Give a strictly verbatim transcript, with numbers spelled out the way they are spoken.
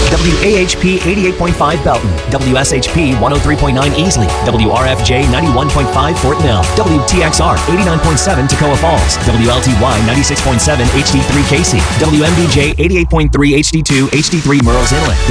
W A H P eighty-eight point five Belton, W S H P one oh three point nine Easley, W R F J ninety-one point five Fort Mill, W T X R eighty-nine point seven Toccoa Falls, W L T Y ninety-six point seven H D three Casey, W M D J eighty-eight point three H D two H D three Murrells Inlet.